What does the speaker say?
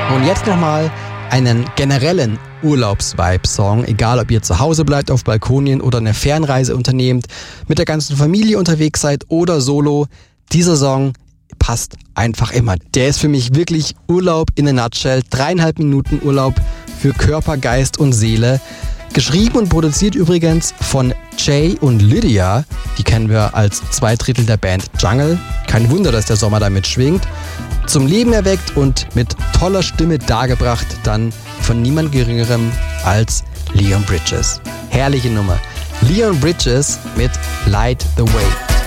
Und jetzt nochmal einen generellen Urlaubs-Vibe-Song, egal ob ihr zu Hause bleibt auf Balkonien oder eine Fernreise unternehmt, mit der ganzen Familie unterwegs seid oder solo. Dieser Song passt einfach immer. Der ist für mich wirklich Urlaub in a nutshell. 3,5 Minuten Urlaub für Körper, Geist und Seele. Geschrieben und produziert übrigens von Jay und Lydia. Die kennen wir als 2/3 der Band Jungle. Kein Wunder, dass der Sommer damit schwingt. Zum Leben erweckt und mit toller Stimme dargebracht dann von niemand Geringerem als Leon Bridges. Herrliche Nummer. Leon Bridges mit Light the Way.